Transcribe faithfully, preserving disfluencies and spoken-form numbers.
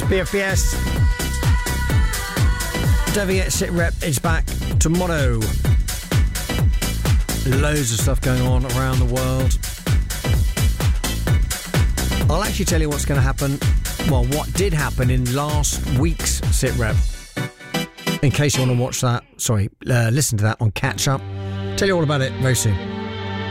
B F B S. Don't forget, Sit Rep is back tomorrow. Loads of stuff going on around the world. I'll actually tell you what's going to happen. Well, what did happen in last week's Sit Rep. In case you want to watch that, sorry, uh, listen to that on Catch Up. Tell you all about it very soon.